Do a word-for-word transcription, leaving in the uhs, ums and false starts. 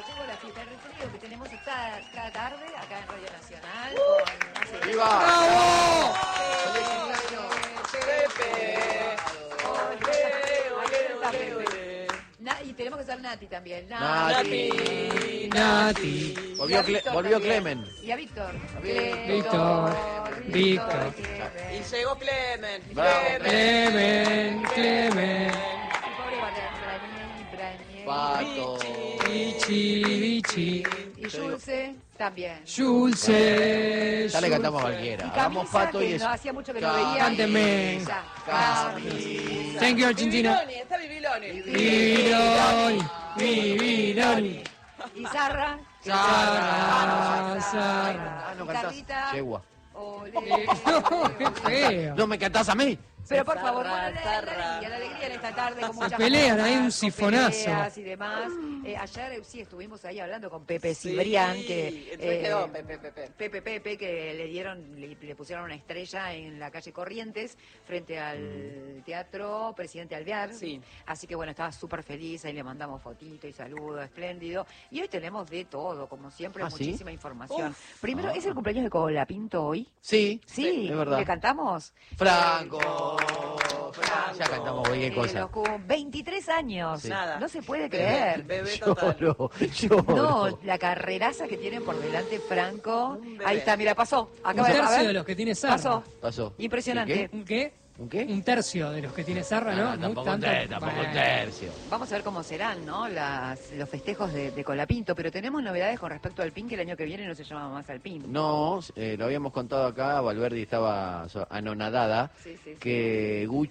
llegó la fiesta del refrío que tenemos cada, cada tarde acá en Radio Nacional. Uh, con, no sé, ¡Viva! ¡Bravo! Na, y tenemos que ser Nati también. Nati. Nati. Volvió, Cle Víctor volvió también. Clemen. Y a Víctor. Víctor. Víctor. Y llegó Clemen. Bravo. Clemen, Clemen. Pato. Vici, Vici. Y Dulce también. Dulce. Ya le cantamos a cualquiera. Y Hagamos Camisa, Pato que y eso. no hacía mucho que no Ca- veía. Cánteme. Ya. Camisa. Thank you, Argentina. Bibiloni, está Bibiloni. Bibiloni, Bibiloni. Y Zarra. Sara, Sara. Ah, no Y cantás. Carlita. Yegua. Olé, No, qué feo. ¿No me cantás a mí? Pero por favor, Zarra, bueno, la, la zarra. alegría, la alegría en esta tarde con Se muchas pelean, cosas, hay un con sifonazo. peleas y demás. Eh, ayer eh, sí estuvimos ahí hablando con Pepe Cibrián, que Entonces eh, quedó Pepe, Pepe. Pepe Pepe, que le dieron, le, le pusieron una estrella en la calle Corrientes, frente al Teatro Presidente Alvear. Sí. Así que bueno, estaba súper feliz, ahí le mandamos fotito y saludo, espléndido. Y hoy tenemos de todo, como siempre, ¿Ah, sí? muchísima información. Uf. Primero, Ah. ¿es el cumpleaños de Colapinto hoy? Sí. Sí, es verdad. ¿le cantamos? Franco. Ya cantamos cualquier Eh, cosa. los cum- veintitrés años. Sí. Nada. No se puede Bebé, creer. Bebé total. Lloro, lloro. No, la carreraza que tiene por delante Franco. Un bebé. Ahí está, mira, pasó. Un Acaba de a tercio ver. de los que tiene Zarra. Pasó. Pasó. Impresionante. ¿Un qué? ¿Un qué? Un tercio de los que tiene Zarra, ¿no? Ah, Muy tampoco un tanto- tercio, tampoco un Bueno. tercio. Vamos a ver cómo serán, ¿no? Las, los festejos de, de Colapinto. Pero tenemos novedades con respecto al PIN, que el año que viene no se llama más al PIN. No, eh, lo habíamos contado acá, Valverdi estaba so- anonadada, Sí, sí, sí. que Gucci